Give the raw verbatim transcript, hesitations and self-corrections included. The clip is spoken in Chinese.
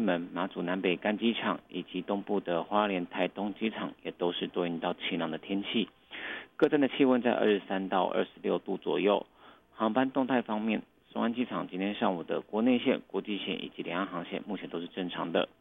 门、马祖南北干机场以及东部的花莲台东机场也都是多云到晴朗的天气，各站的气温在二十三到二十六度左右。航班动态方面，松安机场今天上午的国内线、国际线以及两岸航线目前都是正常的。